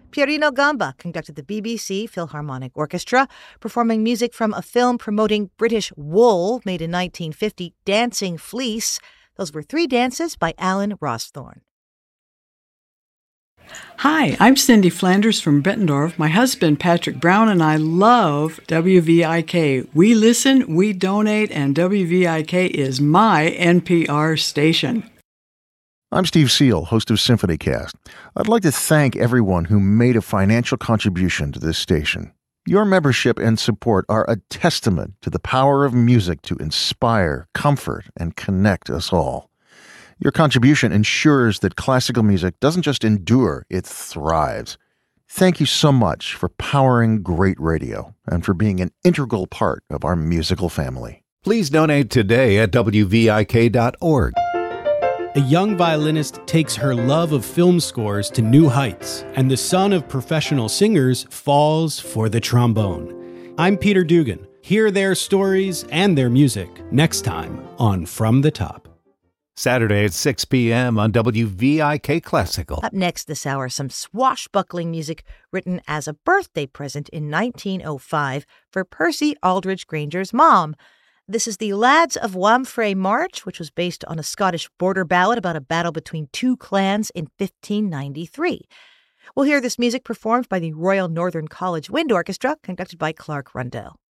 Pierino Gamba conducted the BBC Philharmonic Orchestra, performing music from a film promoting British wool made in 1950, Dancing Fleece. Those were 3 dances by Alan Rawsthorne. Hi, I'm Cindy Flanders from Bettendorf. My husband, Patrick Brown, and I love WVIK. We listen, we donate, and WVIK is my NPR station. I'm Steve Seal, host of SymphonyCast. I'd like to thank everyone who made a financial contribution to this station. Your membership and support are a testament to the power of music to inspire, comfort, and connect us all. Your contribution ensures that classical music doesn't just endure, it thrives. Thank you so much for powering great radio and for being an integral part of our musical family. Please donate today at WVIK.org. A young violinist takes her love of film scores to new heights, and the son of professional singers falls for the trombone. I'm Peter Dugan. Hear their stories and their music next time on From the Top. Saturday at 6 p.m. on WVIK Classical. Up next this hour, some swashbuckling music written as a birthday present in 1905 for Percy Aldridge Granger's mom. This is the Lads of Wamphray March, which was based on a Scottish border ballad about a battle between 2 clans in 1593. We'll hear this music performed by the Royal Northern College Wind Orchestra, conducted by Clark Rundell.